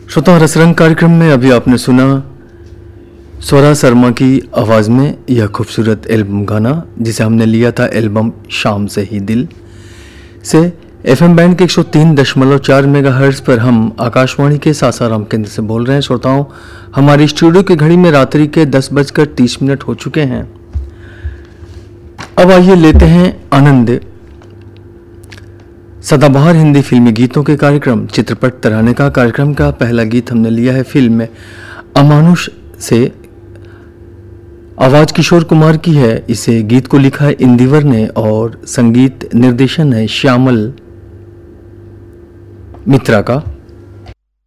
श्रोताओं, रसरंग कार्यक्रम में अभी आपने सुना स्वरा शर्मा की आवाज़ में यह खूबसूरत एल्बम गाना, जिसे हमने लिया था एल्बम शाम से ही दिल से। एफएम बैंड के 103.4 मेगाहर्ट्ज़ पर हम आकाशवाणी के सासाराम केंद्र से बोल रहे हैं। श्रोताओं, हमारी स्टूडियो की घड़ी में रात्रि के 10:30 हो चुके हैं। अब आइए लेते हैं आनंद सदाबहार हिंदी फिल्मी गीतों के कार्यक्रम चित्रपट तराने का। कार्यक्रम का पहला गीत हमने लिया है फिल्म अमानुष से। आवाज किशोर कुमार की है। इसे गीत को लिखा है इंदिवर ने और संगीत निर्देशन है श्यामल मित्रा का।